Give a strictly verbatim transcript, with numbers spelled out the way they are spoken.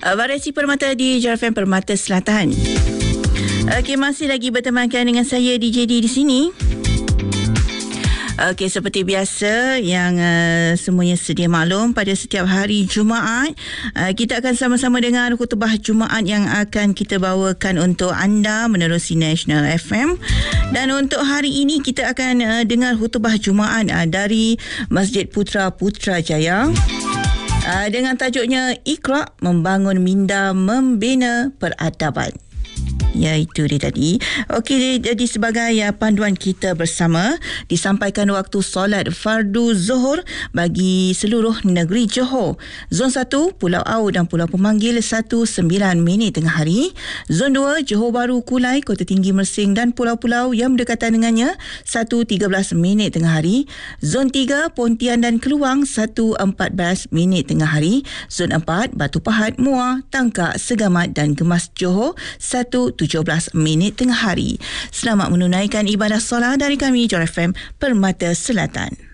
Uh, variasi Permata di J R F M Permata Selatan. Okey, masih lagi bertemankan dengan saya D J D di sini. Okey, seperti biasa yang uh, semuanya sedia maklum, pada setiap hari Jumaat uh, kita akan sama-sama dengar khutbah Jumaat yang akan kita bawakan untuk anda menerusi National F M. Dan untuk hari ini kita akan uh, dengar khutbah Jumaat uh, dari Masjid Putra Putrajaya uh, dengan tajuknya Iqra, Membangun Minda Membina Peradaban. Ya, itu dia tadi. Okey, jadi sebagai ya, panduan kita bersama, disampaikan waktu solat fardu zuhur bagi seluruh negeri Johor. Zon satu, Pulau Au dan Pulau Pemanggil satu sembilan minit tengah hari. Zon dua, Johor Bahru, Kulai, Kota Tinggi Mersing dan pulau-pulau yang berdekatan dengannya satu tiga belas minit tengah hari. Zon tiga, Pontian dan Keluang satu empat belas minit tengah hari. Zon empat, Batu Pahat, Muar, Tangkak, Segamat dan Gemas Johor satu tujuh belas minit tengah hari. Selamat menunaikan ibadah solat dari kami J R F M Permata Selatan.